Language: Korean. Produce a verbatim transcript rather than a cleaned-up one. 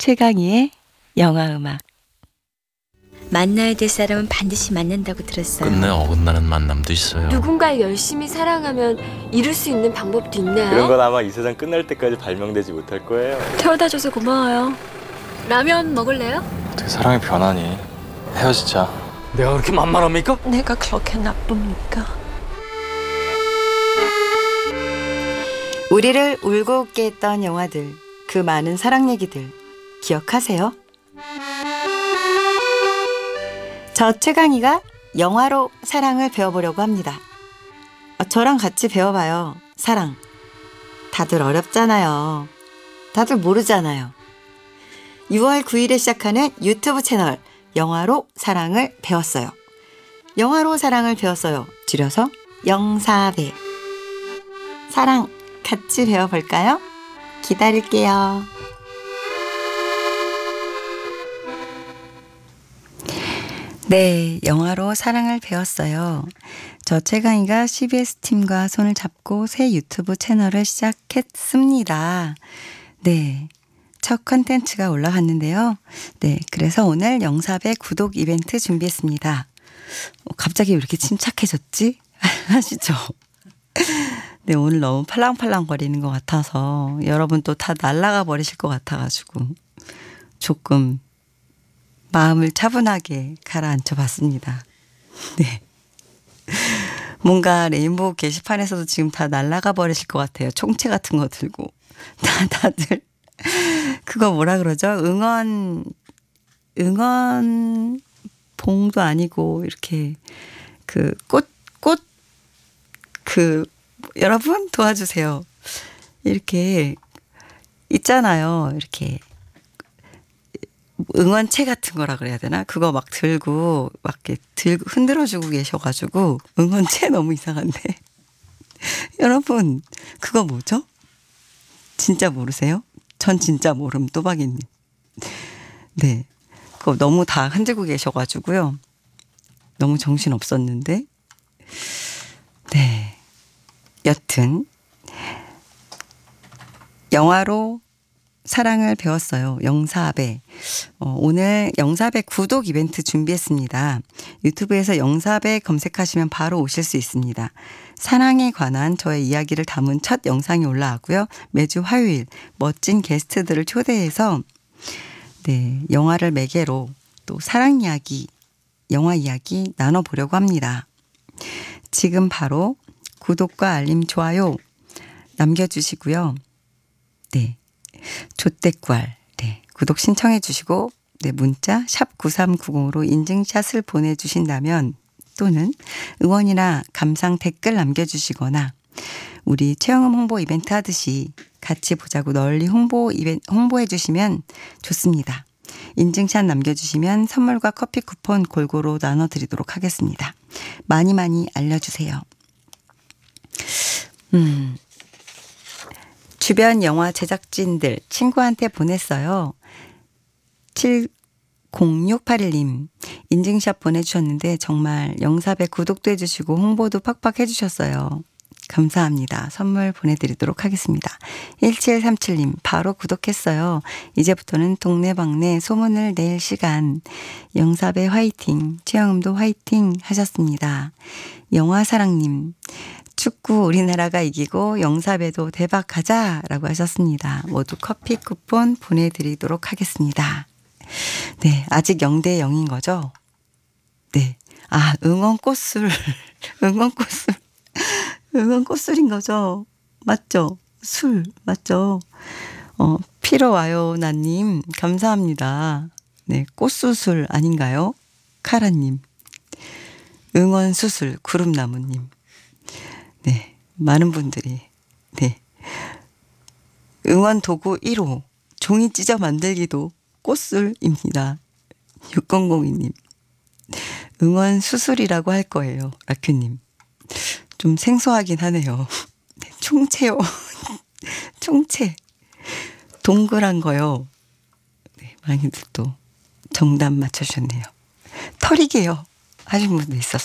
최강희의 영화음악. 만나야 될 사람은 반드시 만난다고 들었어요. 끝내 어긋나는 만남도 있어요. 누군가를 열심히 사랑하면 이룰 수 있는 방법도 있나요? 그런 건 아마 이 세상 끝날 때까지 발명되지 못할 거예요. 태워다줘서 고마워요. 라면 먹을래요? 어떻게 사랑이 변하니? 헤어지자. 내가 그렇게 만만합니까? 내가 그렇게 나쁩니까? 우리를 울고 웃게 했던 영화들, 그 많은 사랑 얘기들 기억하세요? 저 최강희가 영화로 사랑을 배워보려고 합니다. 어, 저랑 같이 배워봐요. 사랑. 다들 어렵잖아요. 다들 모르잖아요. 유월 구일에 시작하는 유튜브 채널 영화로 사랑을 배웠어요. 영화로 사랑을 배웠어요. 줄여서 영사배. 사랑 같이 배워볼까요? 기다릴게요. 네, 영화로 사랑을 배웠어요. 저 최강희가 씨비에스 팀과 손을 잡고 새 유튜브 채널을 시작했습니다. 네, 첫 컨텐츠가 올라갔는데요. 네, 그래서 오늘 영사배 구독 이벤트 준비했습니다. 갑자기 왜 이렇게 침착해졌지? 하시죠? 네, 오늘 너무 팔랑팔랑 거리는 것 같아서 여러분 또 다 날아가 버리실 것 같아가지고 조금 마음을 차분하게 가라앉혀 봤습니다. 네. 뭔가 레인보우 게시판에서도 지금 다 날아가 버리실 것 같아요. 총채 같은 거 들고. 다, 다들. 그거 뭐라 그러죠? 응원, 응원 봉도 아니고, 이렇게 그 꽃, 꽃, 그, 여러분 도와주세요. 이렇게 있잖아요. 이렇게. 응원체 같은 거라 그래야 되나? 그거 막 들고 막 이렇게 들고 흔들어주고 계셔가지고 응원체 너무 이상한데 여러분 그거 뭐죠? 진짜 모르세요? 전 진짜 모름. 또박이님. 네, 그거 너무 다 흔들고 계셔가지고요. 너무 정신 없었는데. 네, 여튼 영화로 사랑을 배웠어요. 영사배. 어, 오늘 영사배 구독 이벤트 준비했습니다. 유튜브에서 영사배 검색하시면 바로 오실 수 있습니다. 사랑에 관한 저의 이야기를 담은 첫 영상이 올라왔고요. 매주 화요일 멋진 게스트들을 초대해서 네, 영화를 매개로 또 사랑 이야기, 영화 이야기 나눠보려고 합니다. 지금 바로 구독과 알림, 좋아요 남겨주시고요. 네. 조떼꾸알. 네. 구독 신청해 주시고, 네. 문자 샵 구삼구공으로 인증샷을 보내주신다면 또는 응원이나 감상 댓글 남겨주시거나 우리 최영음 홍보 이벤트 하듯이 같이 보자고 널리 홍보 이벤트, 홍보해 주시면 좋습니다. 인증샷 남겨주시면 선물과 커피 쿠폰 골고루 나눠드리도록 하겠습니다. 많이 많이 알려주세요. 음. 주변 영화 제작진들 친구한테 보냈어요. 칠공육팔일님 인증샷 보내주셨는데 정말 영사배 구독도 해주시고 홍보도 팍팍 해주셨어요. 감사합니다. 선물 보내드리도록 하겠습니다. 일칠삼칠님 바로 구독했어요. 이제부터는 동네방네 소문을 낼 시간. 영사배 화이팅, 최영음도 화이팅 하셨습니다. 영화사랑님 축구 우리나라가 이기고 영사배도 대박 가자라고 하셨습니다. 모두 커피 쿠폰 보내드리도록 하겠습니다. 네, 아직 영 대 영인 거죠? 네. 아, 응원 꽃술. 응원 꽃술. 응원 꽃술인 거죠? 맞죠? 술. 맞죠? 어, 피러 와요, 나님. 감사합니다. 네, 꽃수술 아닌가요? 카라님. 응원 수술, 구름나무님. 네, 많은 분들이, 네. 응원 도구 일 호, 종이 찢어 만들기도 꽃술입니다. 육공공이님. 응원 수술이라고 할 거예요, 라큐님. 좀 생소하긴 하네요. 네, 총채요. 총채. 동그란 거요. 네, 많이들 또 정답 맞춰주셨네요. 털이게요. 하신 분도 있었어요.